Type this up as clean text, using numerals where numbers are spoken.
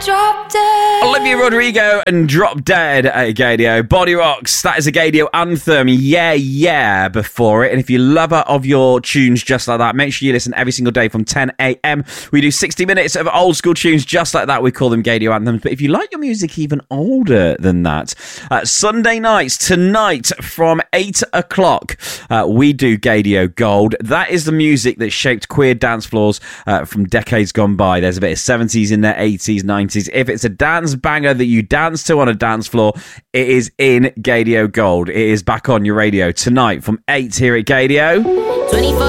Drop Dead. Olivia Rodrigo and Drop Dead at Gadio. Body Rocks, that is a Gadio anthem. Yeah, before it. And if you're a lover of your tunes just like that, make sure you listen every single day from 10 a.m. We do 60 minutes of old school tunes just like that. We call them Gadio anthems. But if you like your music even older than that, Sunday nights, tonight from 8 o'clock, we do Gadio Gold. That is the music that shaped queer dance floors from decades gone by. There's a bit of 70s in there, 80s, 90s. If it's a dance banger that you dance to on a dance floor, it is in Gadio Gold. It is back on your radio tonight from 8 here at Gadio. 24/7